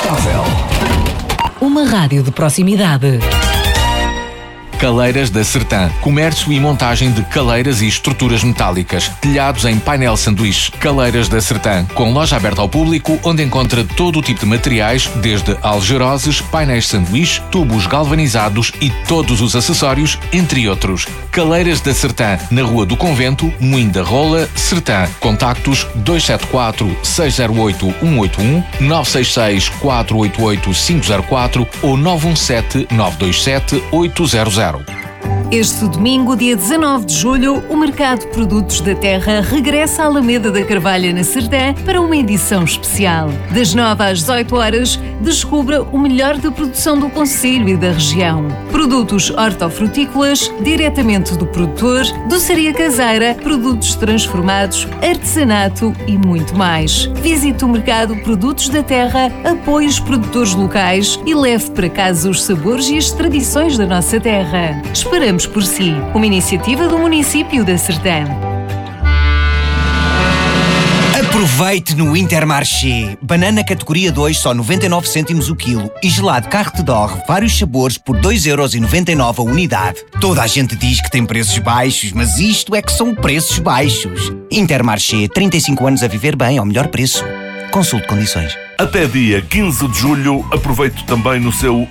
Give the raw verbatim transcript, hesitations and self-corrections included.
Estável. Uma rádio de proximidade. Caleiras da Sertã. Comércio e montagem de caleiras e estruturas metálicas. Telhados em painel sanduíche. Caleiras da Sertã. Com loja aberta ao público, onde encontra todo o tipo de materiais, desde algeroses, painéis sanduíche, tubos galvanizados e todos os acessórios, entre outros. Caleiras da Sertã. Na Rua do Convento, Moinho da Rola, Sertã. Contactos dois sete quatro, seis zero oito, um oito um, nove seis seis, quatro oito oito, cinco zero quatro ou nove um sete, nove dois sete, oito zero zero. Este domingo, dia dezanove de julho, o Mercado Produtos da Terra regressa à Alameda da Carvalha, na Serdã, para uma edição especial. Das nove às dezoito horas, descubra o melhor da produção do concelho e da região. Produtos hortofrutícolas, diretamente do produtor, doçaria caseira, produtos transformados, artesanato e muito mais. Visite o Mercado Produtos da Terra, apoie os produtores locais e leve para casa os sabores e as tradições da nossa terra. Esperamos por si. Uma iniciativa do município da Serdã. Aproveite no Intermarché. Banana categoria dois, só noventa e nove cêntimos o quilo. E gelado Carte d'Or, vários sabores, por dois euros e noventa e nove a unidade. Toda a gente diz que tem preços baixos, mas isto é que são preços baixos. Intermarché, trinta e cinco anos a viver bem ao melhor preço. Consulte condições. Até dia quinze de julho, aproveite também no seu